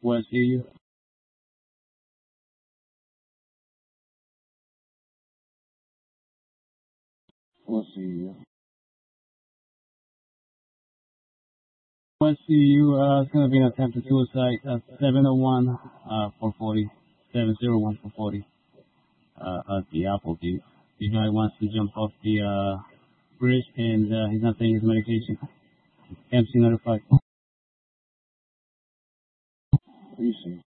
West EU. West EU. West EU, it's going to be an attempted suicide, 701 440, 701 440, at the Applebee. The guy wants to jump off the bridge and he's not taking his medication. MC notified. What do you see?